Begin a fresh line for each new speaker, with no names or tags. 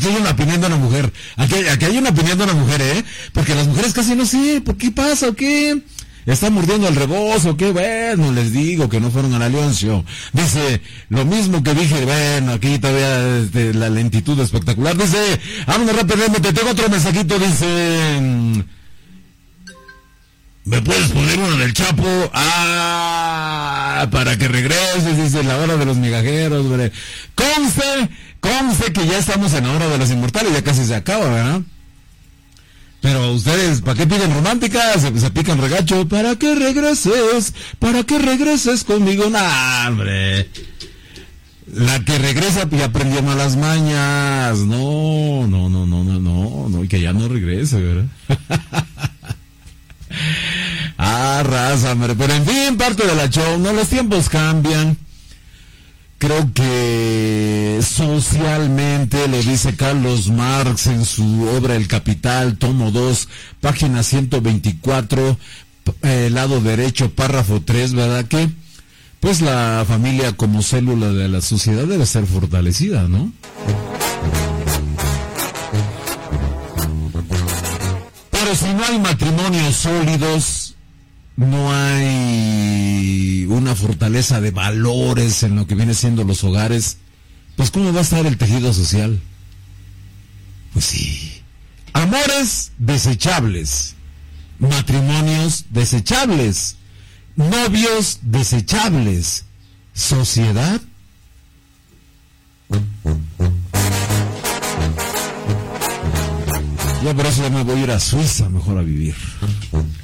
aquí hay una opinión de una mujer. Aquí hay una opinión de una mujer, porque las mujeres casi no sé, ¿por qué pasa o qué? ¿Está mordiendo al rebozo? ¿Qué? Bueno, les digo que no fueron al Leoncio. Dice, lo mismo que dije, bueno, aquí todavía la lentitud espectacular. Dice, vámonos rápidamente, tengo otro mensajito, dice, ¿me puedes poner uno del Chapo? Para que regreses, dice, la hora de los migajeros, hombre. Conste que ya estamos en la hora de los inmortales, ya casi se acaba, ¿verdad? Pero ustedes, ¿para qué piden románticas? Se pican regacho. ¿Para qué regreses conmigo? ¡Nah, hombre! La que regresa ya aprendió malas mañas. No, y que ya no regrese, ¿verdad? Raza, hombre. Pero en fin, parte de la show, ¿no? Los tiempos cambian. Creo que socialmente, lo dice Carlos Marx en su obra El Capital, tomo 2, página 124, lado derecho, párrafo 3, ¿verdad? Que, pues la familia como célula de la sociedad debe ser fortalecida, ¿no? Pero si no hay matrimonios sólidos, no hay una fortaleza de valores en lo que viene siendo los hogares, pues ¿cómo va a estar el tejido social? Pues sí. Amores desechables, matrimonios desechables, novios desechables, sociedad. Yo por eso ya me voy a ir a Suiza mejor a vivir.